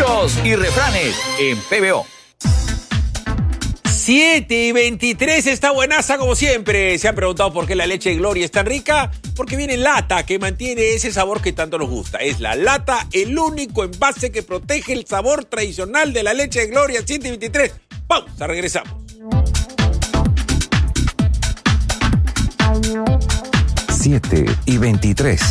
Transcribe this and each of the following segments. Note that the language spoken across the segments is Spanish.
Dichos y refranes en PBO. 7:23, está buenaza como siempre. ¿Se han preguntado por qué la leche Gloria es tan rica? Porque viene en lata, que mantiene ese sabor que tanto nos gusta. Es la lata, el único envase que protege el sabor tradicional de la leche Gloria. 7:23. Pausa, regresamos. 7:23.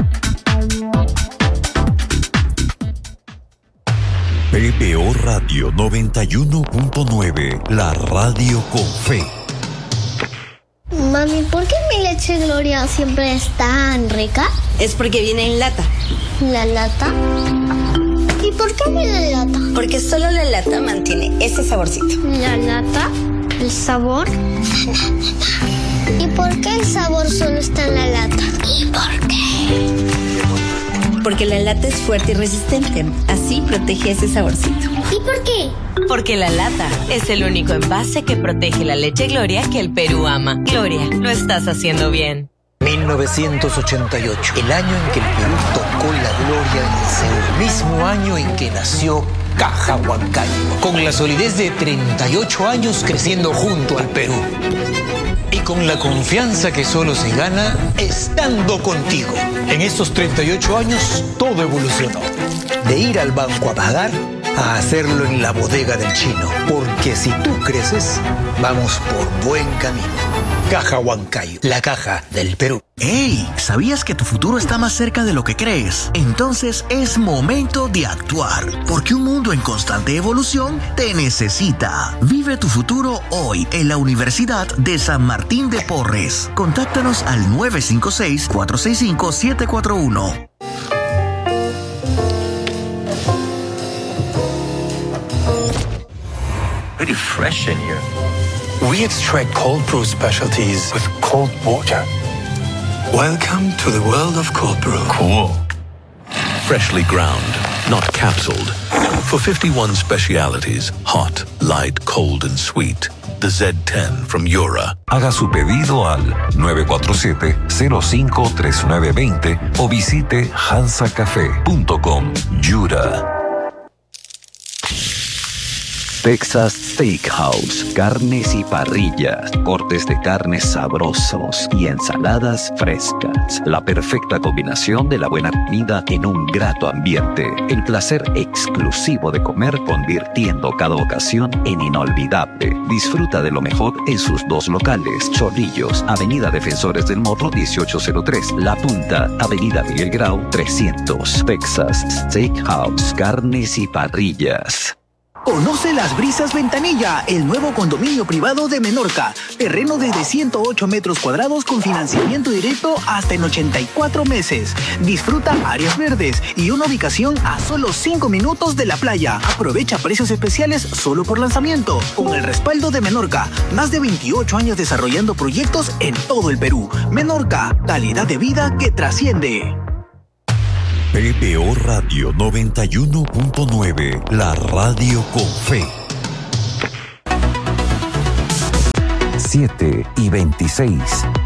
PBO Radio 91.9, la radio con fe. Mami, ¿por qué mi leche Gloria siempre es tan rica? Es porque viene en lata. ¿La lata? ¿Y por qué viene en lata? Porque solo la lata mantiene ese saborcito. ¿La lata? ¿El sabor? ¿Y por qué el sabor solo está en la lata? ¿Y por qué? Porque la lata es fuerte y resistente. Así protege ese saborcito. ¿Y por qué? Porque la lata es el único envase que protege la leche Gloria que el Perú ama. Gloria, lo estás haciendo bien. 1988, el año en que el Perú tocó la gloria en Seúl. Mismo año en que nació Caja Huancayo. Con la solidez de 38 años creciendo junto al Perú. Y con la confianza que solo se gana estando contigo. En estos 38 años todo evolucionó. De ir al banco a pagar a hacerlo en la bodega del chino. Porque si tú creces, vamos por buen camino. Caja Huancayo, la caja del Perú. ¡Hey! ¿Sabías que tu futuro está más cerca de lo que crees? Entonces es momento de actuar, porque un mundo en constante evolución te necesita. Vive tu futuro hoy en la Universidad de San Martín de Porres. Contáctanos al 956-465-741. Very fresh in here. We extract cold brew specialties with cold water. Welcome to the world of cold brew. Cool. Freshly ground, not capsuled. For 51 specialities, hot, light, cold, and sweet. The Z10 from Yura. Haga su pedido al 947-053920 o visite hansacafé.com. Yura. Texas Steakhouse, carnes y parrillas, cortes de carnes sabrosos y ensaladas frescas. La perfecta combinación de la buena comida en un grato ambiente. El placer exclusivo de comer convirtiendo cada ocasión en inolvidable. Disfruta de lo mejor en sus dos locales. Chorrillos, Avenida Defensores del Morro 1803. La Punta, Avenida Miguel Grau 300. Texas Steakhouse, carnes y parrillas. Conoce Las Brisas Ventanilla, el nuevo condominio privado de Menorca. Terreno desde 108 metros cuadrados con financiamiento directo hasta en 84 meses. Disfruta áreas verdes y una ubicación a solo 5 minutos de la playa. Aprovecha precios especiales solo por lanzamiento. Con el respaldo de Menorca, más de 28 años desarrollando proyectos en todo el Perú. Menorca, calidad de vida que trasciende. PBO Radio 91.9, la radio con fe. 7:26.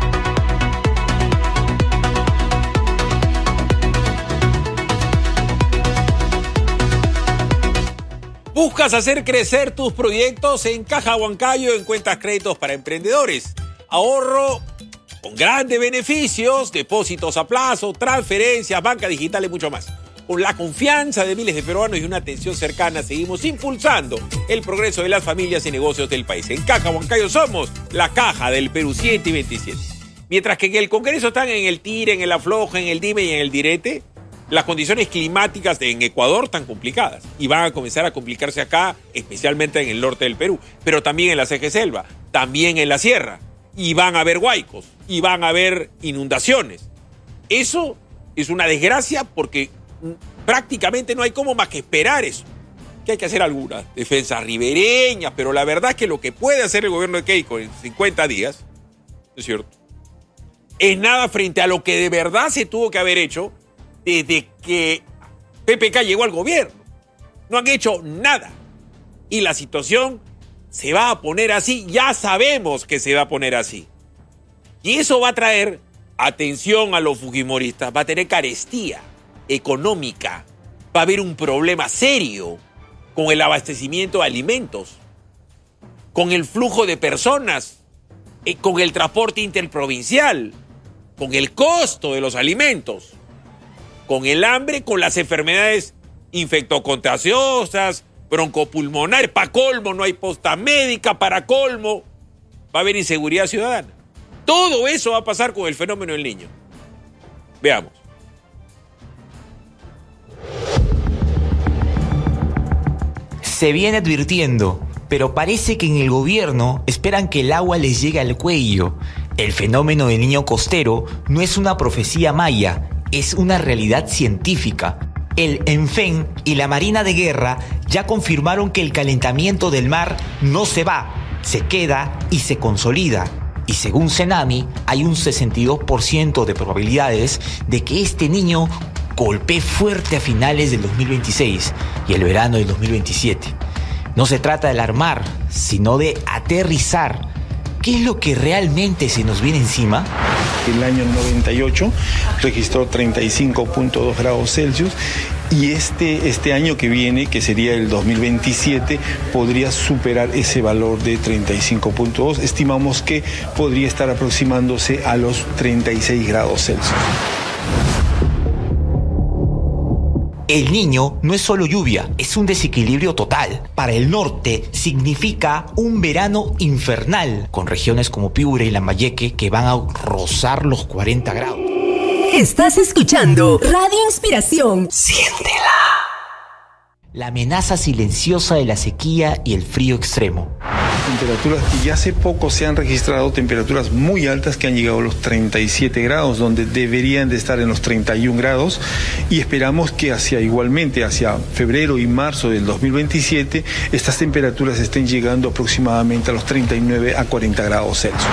¿Buscas hacer crecer tus proyectos? En Caja Huancayo encuentras créditos para emprendedores. Ahorro con grandes beneficios, depósitos a plazo, transferencias, banca digital y mucho más. Con la confianza de miles de peruanos y una atención cercana, seguimos impulsando el progreso de las familias y negocios del país. En Caja Huancayo somos la caja del Perú. 7:27. Mientras que en el Congreso están en el tire, en el afloje, en el dime y en el direte, las condiciones climáticas en Ecuador están complicadas y van a comenzar a complicarse acá, especialmente en el norte del Perú, pero también en la CG Selva, también en la sierra. Y van a haber huaicos, y van a haber inundaciones. Eso es una desgracia porque prácticamente no hay cómo más que esperar eso. Que hay que hacer algunas defensas ribereñas, pero la verdad es que lo que puede hacer el gobierno de Keiko en 50 días, ¿no es cierto?, es nada frente a lo que de verdad se tuvo que haber hecho desde que PPK llegó al gobierno. No han hecho nada. Y la situación se va a poner así, ya sabemos que se va a poner así. Y eso va a traer, atención a los fujimoristas, va a tener carestía económica, va a haber un problema serio con el abastecimiento de alimentos, con el flujo de personas, con el transporte interprovincial, con el costo de los alimentos, con el hambre, con las enfermedades infectocontagiosas, broncopulmonares, para colmo no hay posta médica, para colmo va a haber inseguridad ciudadana. Todo eso va a pasar con el fenómeno del Niño. Veamos. Se viene advirtiendo, pero parece que en el gobierno esperan que el agua les llegue al cuello. El fenómeno del Niño costero no es una profecía maya, es una realidad científica. El ENFEN y la Marina de Guerra ya confirmaron que el calentamiento del mar no se va, se queda y se consolida. Y según Cenami, hay un 62% de probabilidades de que este Niño golpee fuerte a finales del 2026 y el verano del 2027. No se trata de alarmar, sino de aterrizar. ¿Qué es lo que realmente se nos viene encima? El año 98 registró 35.2 grados Celsius y este año que viene, que sería el 2027, podría superar ese valor de 35.2. Estimamos que podría estar aproximándose a los 36 grados Celsius. El Niño no es solo lluvia, es un desequilibrio total. Para el norte significa un verano infernal, con regiones como Piura y Lambayeque que van a rozar los 40 grados. Estás escuchando Radio Inspiración. Siéntela. La amenaza silenciosa de la sequía y el frío extremo. Temperaturas que ya hace poco se han registrado, temperaturas muy altas que han llegado a los 37 grados, donde deberían de estar en los 31 grados, y esperamos que igualmente hacia febrero y marzo del 2027 estas temperaturas estén llegando aproximadamente a los 39 a 40 grados Celsius.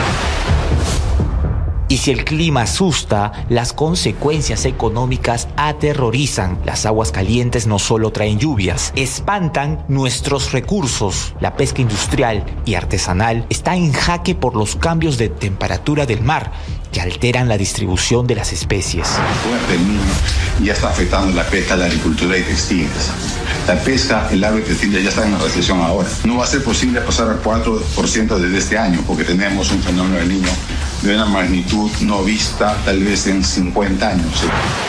Y si el clima asusta, las consecuencias económicas aterrorizan. Las aguas calientes no solo traen lluvias, espantan nuestros recursos. La pesca industrial y artesanal está en jaque por los cambios de temperatura del mar, que alteran la distribución de las especies. El Niño ya está afectando la pesca, la agricultura y textiles. La pesca, el agro y textiles ya están en la recesión ahora. No va a ser posible pasar al 4% desde este año, porque tenemos un fenómeno del Niño de una magnitud no vista tal vez en 50 años.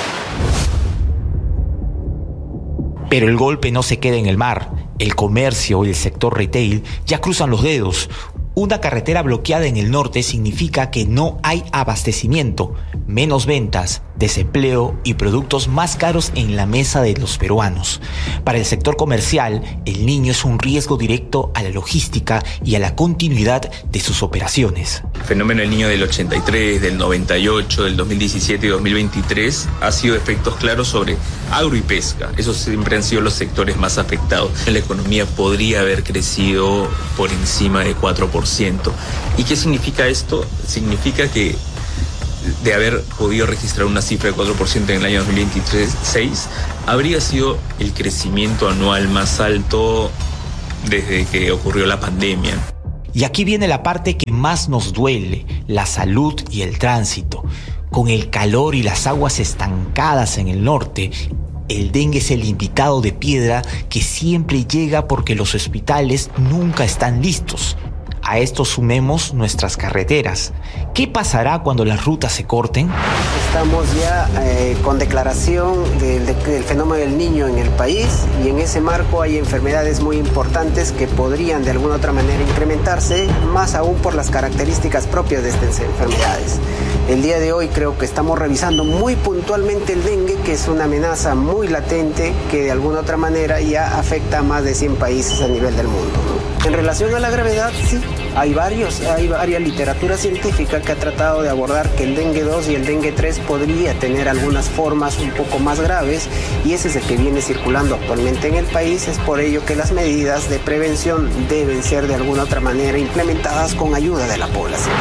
Pero el golpe no se queda en el mar. El comercio y el sector retail ya cruzan los dedos. Una carretera bloqueada en el norte significa que no hay abastecimiento, menos ventas, desempleo y productos más caros en la mesa de los peruanos. Para el sector comercial, el Niño es un riesgo directo a la logística y a la continuidad de sus operaciones. El fenómeno del Niño del 83, del 98, del 2017 y 2023 ha sido efectos claros sobre agro y pesca. Esos siempre han sido los sectores más afectados. La economía podría haber crecido por encima de 4%. ¿Y qué significa esto? Significa que de haber podido registrar una cifra de 4% en el año 2023, habría sido el crecimiento anual más alto desde que ocurrió la pandemia. Y aquí viene la parte que más nos duele, la salud y el tránsito. Con el calor y las aguas estancadas en el norte, el dengue es el invitado de piedra que siempre llega porque los hospitales nunca están listos. A esto sumemos nuestras carreteras. ¿Qué pasará cuando las rutas se corten? Estamos ya con declaración del fenómeno del Niño en el país, y en ese marco hay enfermedades muy importantes que podrían de alguna otra manera incrementarse, más aún por las características propias de estas enfermedades. El día de hoy creo que estamos revisando muy puntualmente el dengue, que es una amenaza muy latente que de alguna otra manera ya afecta a más de 100 países a nivel del mundo, ¿no? En relación a la gravedad, sí, hay varias literatura científica que ha tratado de abordar que el dengue 2 y el dengue 3 podría tener algunas formas un poco más graves, y ese es el que viene circulando actualmente en el país. Es por ello que las medidas de prevención deben ser de alguna otra manera implementadas con ayuda de la población.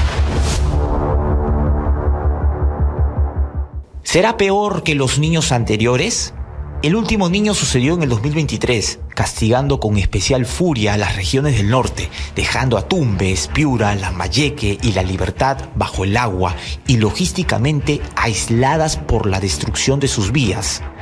¿Será peor que los niños anteriores? El último Niño sucedió en el 2023, castigando con especial furia a las regiones del norte, dejando a Tumbes, Piura, Lambayeque y La Libertad bajo el agua y logísticamente aisladas por la destrucción de sus vías.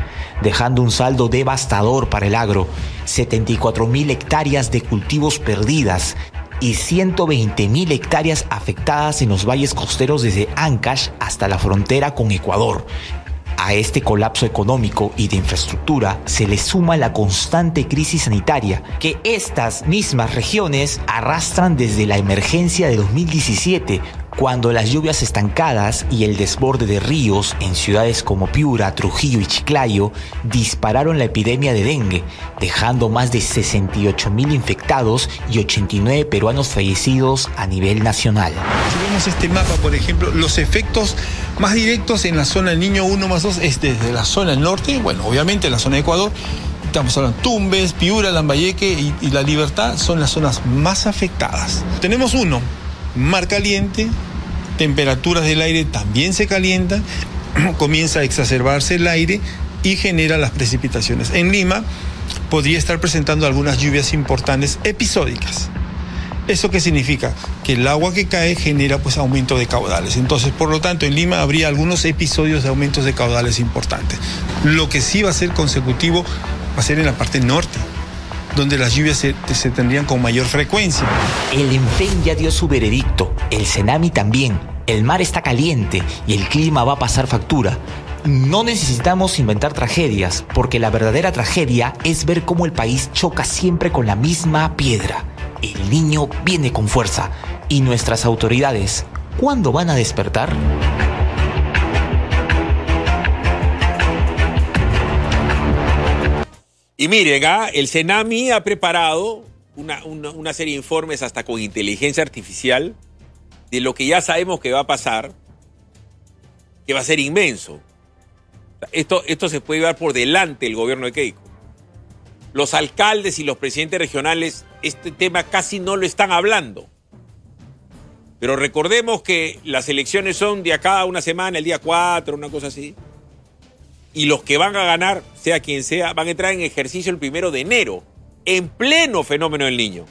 dejando un saldo devastador para el agro, 74.000 hectáreas de cultivos perdidas y 120.000 hectáreas afectadas en los valles costeros desde Ancash hasta la frontera con Ecuador. A este colapso económico y de infraestructura se le suma la constante crisis sanitaria que estas mismas regiones arrastran desde la emergencia de 2017, cuando las lluvias estancadas y el desborde de ríos en ciudades como Piura, Trujillo y Chiclayo dispararon la epidemia de dengue, dejando más de 68.000 infectados y 89 peruanos fallecidos a nivel nacional. Si vemos este mapa, por ejemplo, los efectos más directos en la zona del Niño 1+2 es desde la zona del norte, bueno, obviamente la zona de Ecuador. Estamos hablando de Tumbes, Piura, Lambayeque y La Libertad son las zonas más afectadas. Tenemos mar caliente, temperaturas del aire también se calientan, comienza a exacerbarse el aire y genera las precipitaciones. En Lima podría estar presentando algunas lluvias importantes episódicas. ¿Eso qué significa? Que el agua que cae genera aumento de caudales. Entonces, por lo tanto, en Lima habría algunos episodios de aumentos de caudales importantes. Lo que sí va a ser consecutivo va a ser en la parte norte, donde las lluvias se tendrían con mayor frecuencia. El ENFEN ya dio su veredicto, el CENAMI también. El mar está caliente y el clima va a pasar factura. No necesitamos inventar tragedias, porque la verdadera tragedia es ver cómo el país choca siempre con la misma piedra. El Niño viene con fuerza. ¿Y nuestras autoridades cuándo van a despertar? Y miren, el CENAMI ha preparado una serie de informes hasta con inteligencia artificial de lo que ya sabemos que va a pasar, que va a ser inmenso. Esto se puede llevar por delante el gobierno de Keiko. Los alcaldes y los presidentes regionales este tema casi no lo están hablando. Pero recordemos que las elecciones son de acá a una semana, el día 4, una cosa así. Y los que van a ganar, sea quien sea, van a entrar en ejercicio el 1 de enero, en pleno fenómeno del Niño.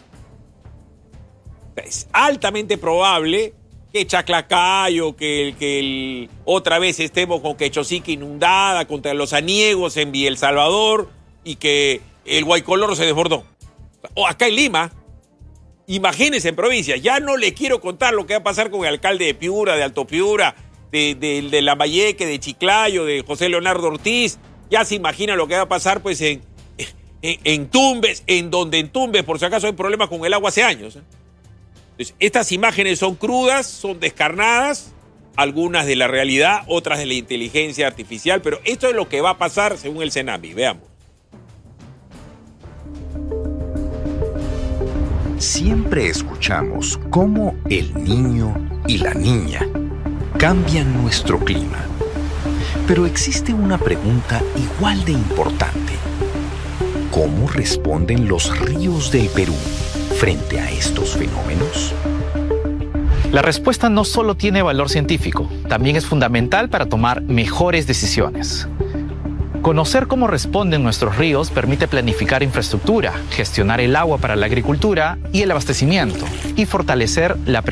Es altamente probable que Chaclacayo, que otra vez estemos con Quechosica inundada, contra los aniegos en El Salvador y que el Guaycolor se desbordó. O acá en Lima, imagínense en provincia, ya no le quiero contar lo que va a pasar con el alcalde de Piura, de Alto Piura, de Lambayeque, de Chiclayo, de José Leonardo Ortiz. Ya se imagina lo que va a pasar pues en Tumbes, en Tumbes, por si acaso hay problemas con el agua hace años. Entonces, estas imágenes son crudas, son descarnadas, algunas de la realidad, otras de la inteligencia artificial, pero esto es lo que va a pasar según el CENAMI. Veamos. Siempre escuchamos cómo el niño y la niña cambian nuestro clima. Pero existe una pregunta igual de importante. ¿Cómo responden los ríos del Perú frente a estos fenómenos? La respuesta no solo tiene valor científico, también es fundamental para tomar mejores decisiones. Conocer cómo responden nuestros ríos permite planificar infraestructura, gestionar el agua para la agricultura y el abastecimiento, y fortalecer la